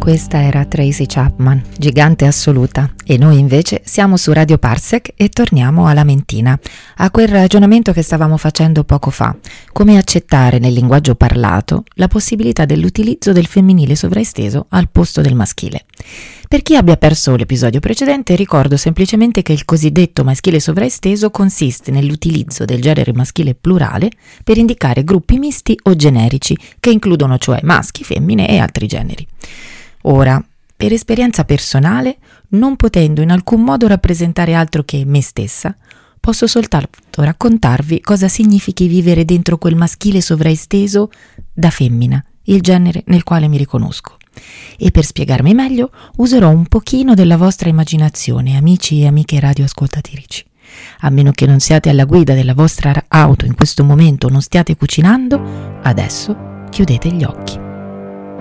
Questa era Tracy Chapman, gigante assoluta, e noi invece siamo su Radio Parsec e torniamo alla mentina, a quel ragionamento che stavamo facendo poco fa, come accettare nel linguaggio parlato la possibilità dell'utilizzo del femminile sovraesteso al posto del maschile. Per chi abbia perso l'episodio precedente, ricordo semplicemente che il cosiddetto maschile sovraesteso consiste nell'utilizzo del genere maschile plurale per indicare gruppi misti o generici, che includono cioè maschi, femmine e altri generi. Ora, per esperienza personale, non potendo in alcun modo rappresentare altro che me stessa, posso soltanto raccontarvi cosa significhi vivere dentro quel maschile sovraesteso da femmina, il genere nel quale mi riconosco. E per spiegarmi meglio userò un pochino della vostra immaginazione, amici e amiche radioascoltatrici. A meno che non siate alla guida della vostra auto in questo momento o non stiate cucinando, adesso chiudete gli occhi.